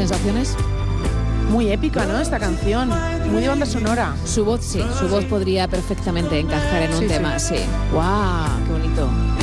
sensaciones? Muy épica, ¿no? Esta canción, muy de banda sonora. Su voz, sí, su voz podría perfectamente encajar en un tema, sí. ¡Guau! ¡Qué bonito!